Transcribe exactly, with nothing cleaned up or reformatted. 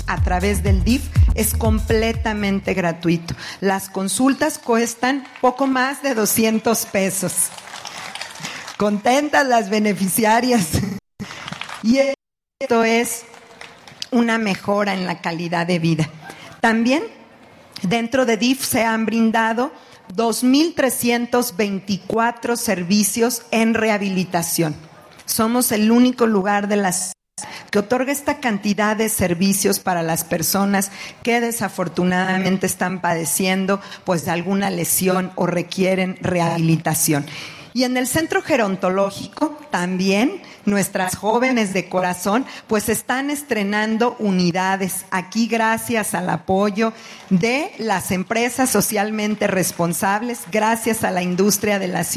a través del D I F es completamente gratuito. Las consultas cuestan poco más de doscientos pesos. Contentas las beneficiarias. Y esto es una mejora en la calidad de vida. También dentro de D I F se han brindado dos mil trescientos veinticuatro servicios en rehabilitación. Somos el único lugar de las que otorga esta cantidad de servicios para las personas que desafortunadamente están padeciendo pues de alguna lesión o requieren rehabilitación. Y en el centro gerontológico también nuestras jóvenes de corazón pues están estrenando unidades aquí gracias al apoyo de las empresas socialmente responsables, gracias a la industria de la ciudad.